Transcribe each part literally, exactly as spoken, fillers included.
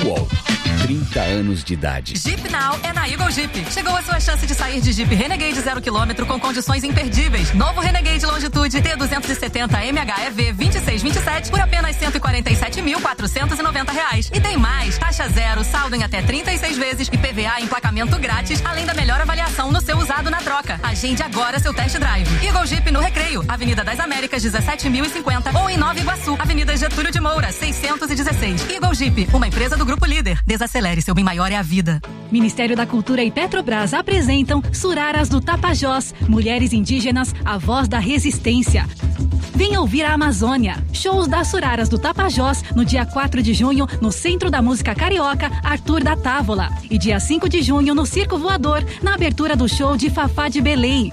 UOL. trinta anos de idade. Jeep Now é na Eagle Jeep. Chegou a sua chance de sair de Jeep Renegade zero quilômetro com condições imperdíveis. Novo Renegade Longitude T duzentos e setenta M H E V vinte e seis vinte e sete por apenas cento e quarenta e sete mil quatrocentos e noventa reais. E tem mais, taxa zero, saldo em até trinta e seis vezes e P V A emplacamento grátis, além da melhor avaliação no seu usado na troca. Agende agora seu test drive. Eagle Jeep no Recreio, Avenida das Américas dezessete mil e cinquenta ou em Nova Iguaçu, Avenida Getúlio de Moura seiscentos e dezesseis. Eagle Jeep, uma empresa do Grupo Líder. Desacelere, seu bem maior é a vida. Ministério da Cultura e Petrobras apresentam Suraras do Tapajós, mulheres indígenas, a voz da resistência. Venha ouvir a Amazônia. Shows das Suraras do Tapajós no dia quatro de junho no Centro da Música Carioca Arthur da Távola e dia cinco de junho no Circo Voador na abertura do show de Fafá de Belém.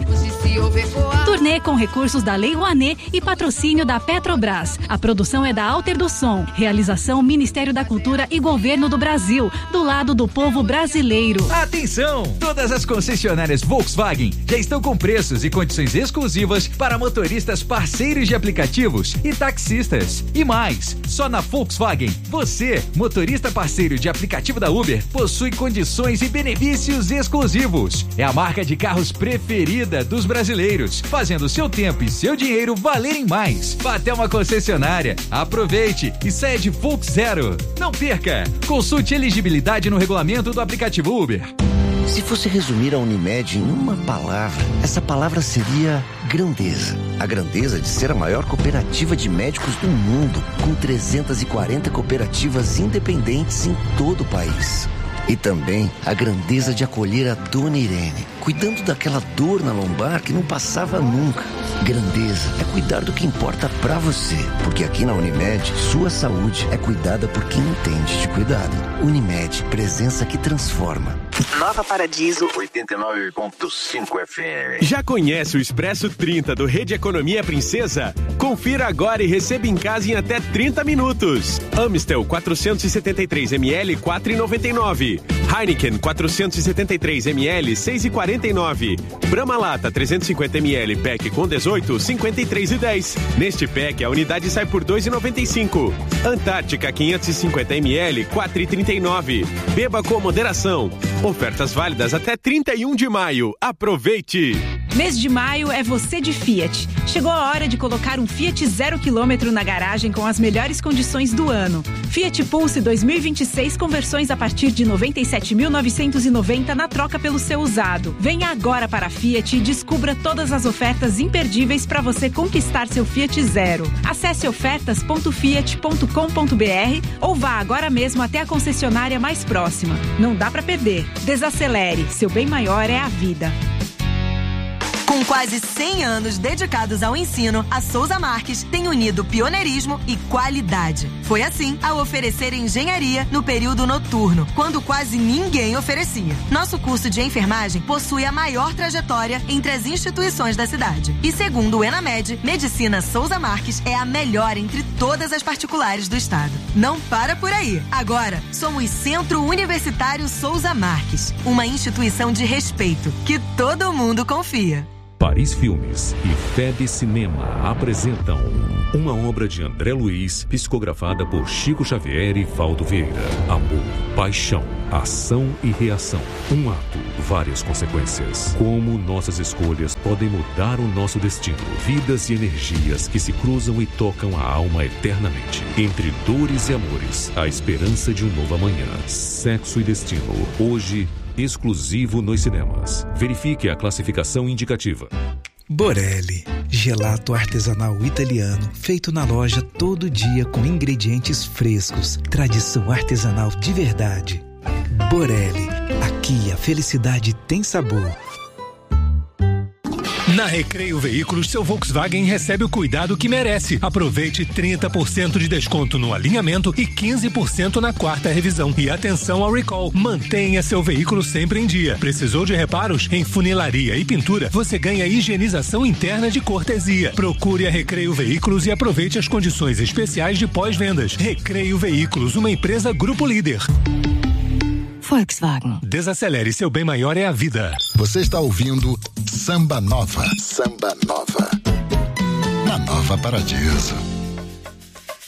Turnê com recursos da Lei Rouanet e patrocínio da Petrobras. A produção é da Alter do Som. Realização Ministério da Cultura e Governo do Brasil, do lado do povo brasileiro. Atenção! Todas as concessionárias Volkswagen já estão com preços e condições exclusivas para motoristas parceiros de aplicativos e taxistas. E mais, só na Volkswagen, você, motorista parceiro de aplicativo da Uber, possui condições e benefícios exclusivos. É a marca de carros preferida dos brasileiros, fazendo seu tempo e seu dinheiro valerem mais. Vá até uma concessionária, aproveite e saia de Volks Zero. Não perca! Consulte elegibilidade no regulamento do aplicativo Uber. Se fosse resumir a Unimed em uma palavra, essa palavra seria grandeza. A grandeza de ser a maior cooperativa de médicos do mundo, com trezentas e quarenta cooperativas independentes em todo o país. E também a grandeza de acolher a Dona Irene, cuidando daquela dor na lombar que não passava nunca. Grandeza é cuidar do que importa pra você, porque aqui na Unimed, sua saúde é cuidada por quem entende de cuidado. Unimed, presença que transforma. Nova Paradiso oitenta e nove ponto cinco F M. Já conhece o Expresso trinta do Rede Economia Princesa? Confira agora e receba em casa em até trinta minutos. Amstel quatrocentos e setenta e três mililitros, quatro reais e noventa e nove centavos. Heineken quatrocentos e setenta e três mililitros, seis reais e quarenta e nove centavos. Brahma Lata trezentos e cinquenta mililitros, pack com dezoito, cinquenta e três reais e dez centavos. Neste pack, a unidade sai por dois reais e noventa e cinco centavos. Antártica quinhentos e cinquenta mililitros, quatro reais e trinta e nove centavos. Beba com moderação. Ofertas válidas até trinta e um de maio. Aproveite! Mês de maio é você de Fiat. Chegou a hora de colocar um Fiat zero quilômetro na garagem com as melhores condições do ano. Fiat Pulse dois mil e vinte e seis com versões a partir de noventa e sete mil novecentos e noventa na troca pelo seu usado. Venha agora para a Fiat e descubra todas as ofertas imperdíveis para você conquistar seu Fiat Zero. Acesse ofertas ponto fiat ponto com ponto b r ou vá agora mesmo até a concessionária mais próxima. Não dá para perder. Desacelere. Seu bem maior é a vida. Com quase cem anos dedicados ao ensino, a Souza Marques tem unido pioneirismo e qualidade. Foi assim ao oferecer engenharia no período noturno, quando quase ninguém oferecia. Nosso curso de enfermagem possui a maior trajetória entre as instituições da cidade. E segundo o Enamed, Medicina Souza Marques é a melhor entre todas as particulares do estado. Não para por aí. Agora, somos Centro Universitário Souza Marques, uma instituição de respeito que todo mundo confia. Paris Filmes e Feb Cinema apresentam uma obra de André Luiz, psicografada por Chico Xavier e Valdo Vieira. Amor, paixão, ação e reação. Um ato, várias consequências. Como nossas escolhas podem mudar o nosso destino. Vidas e energias que se cruzam e tocam a alma eternamente. Entre dores e amores, a esperança de um novo amanhã. Sexo e destino. Hoje, exclusivo nos cinemas. Verifique a classificação indicativa. Borelli, gelato artesanal italiano, feito na loja todo dia com ingredientes frescos, tradição artesanal de verdade. Borelli, aqui a felicidade tem sabor. Na Recreio Veículos, seu Volkswagen recebe o cuidado que merece. Aproveite trinta por cento de desconto no alinhamento e quinze por cento na quarta revisão. E atenção ao recall. Mantenha seu veículo sempre em dia. Precisou de reparos? Em funilaria e pintura, você ganha higienização interna de cortesia. Procure a Recreio Veículos e aproveite as condições especiais de pós-vendas. Recreio Veículos, uma empresa Grupo Líder. Volkswagen. Desacelere, seu bem maior é a vida. Você está ouvindo Samba Nova. Samba Nova. Na Nova Paradiso.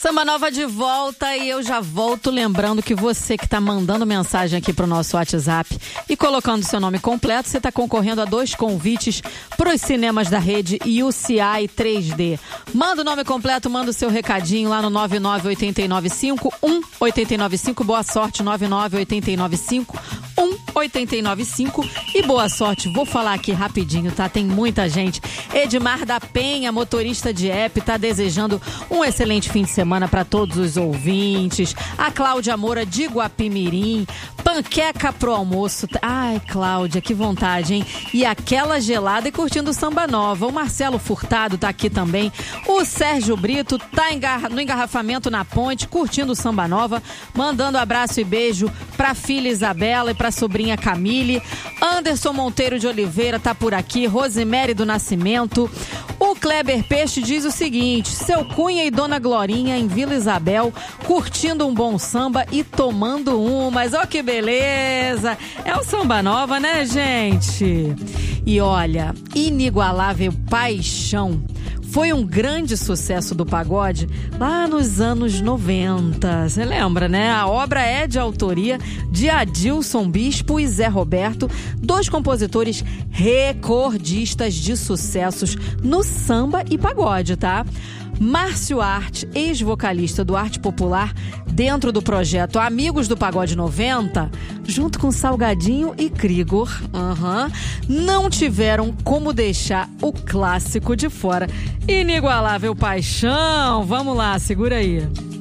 Samba Nova de volta e eu já volto lembrando que você que tá mandando mensagem aqui pro nosso WhatsApp e colocando seu nome completo, você tá concorrendo a dois convites pros cinemas da rede U C I três D. Manda o nome completo, manda o seu recadinho lá no nove nove oito nove cinco um oito nove cinco. Boa sorte, nove nove oito nove cinco um oito nove cinco. E boa sorte, vou falar aqui rapidinho, tá? Tem muita gente. Edmar da Penha, motorista de app, tá desejando um excelente fim de semana para todos os ouvintes. A Cláudia Moura de Guapimirim, panqueca pro almoço. Ai, Cláudia, que vontade, hein? E aquela gelada e curtindo Samba Nova. O Marcelo Furtado tá aqui também. O Sérgio Brito tá no engarrafamento na ponte, curtindo Samba Nova, mandando abraço e beijo pra filha Isabela e pra sobrinha Camille. Anderson Monteiro de Oliveira tá por aqui. Rosemary do Nascimento. O Kleber Peixe diz o seguinte: seu Cunha e Dona Glorinha em Vila Isabel, curtindo um bom samba e tomando umas. Ó, que beleza! É o Samba Nova, né, gente? E olha, Inigualável Paixão foi um grande sucesso do pagode lá nos anos noventa. Você lembra, né? A obra é de autoria de Adilson Bispo e Zé Roberto, dois compositores recordistas de sucessos no samba e pagode, tá? Márcio Arte, ex-vocalista do Arte Popular, dentro do projeto Amigos do Pagode noventa, junto com Salgadinho e Krigor, uhum, não tiveram como deixar o clássico de fora. Inigualável Paixão. Vamos lá, segura aí.